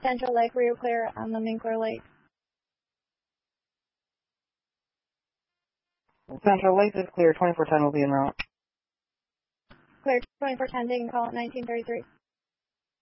Central Lake, were you clear on the Minkler Lake? Central Lake is clear. 2410 will be en route. Clear 2410, taking call at 1933.